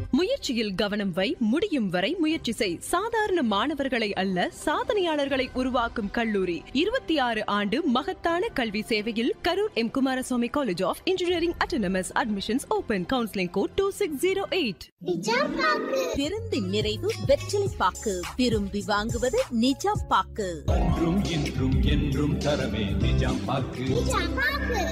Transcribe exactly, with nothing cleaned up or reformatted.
முயற்சியில் கவனம் வை, முடியும் வரை முயற்சி செய். சாதாரண மாணவர்களை அல்ல, சாதனையாளர்களை உருவாக்கும் கல்லூரி. இருபத்தி ஆறு ஆண்டு மகத்தான கல்வி சேவையில் Karur M Kumaraswamy college of engineering autonomous. Admissions open. Counselling code two six zero eight. பெருந்து நிறைவு வெற்றிலை பாக்கு. விரும்பி வாங்குவது நிஜாம் பாக்கு. என்றும் இன்றும் என்றும் தரவே நிஜாம் பாக்கு.